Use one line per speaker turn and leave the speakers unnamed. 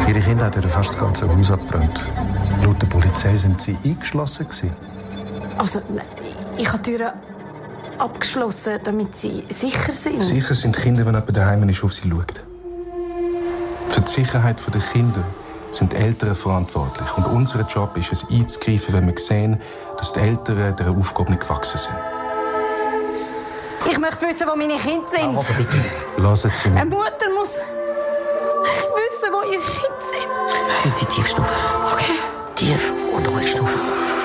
Ihre Kinder hat fast das ganze Haus abgebrannt. Laut der Polizei sind sie eingeschlossen.
Also, ich habe die Türen abgeschlossen, damit sie sicher sind.
Sicher sind die Kinder, wenn jemand daheim ist, auf sie schaut. Für die Sicherheit der Kinder sind die Eltern verantwortlich. Und unser Job ist es, einzugreifen, wenn wir sehen, dass die Eltern dieser Aufgabe nicht gewachsen sind.
Ich möchte wissen, wo meine Kinder sind.
Aber bitte. Lassen Sie mich.
Eine Mutter muss wissen, wo ihre Kinder sind.
Sensitivstufe.
Okay.
Tief- und Ruhestufe.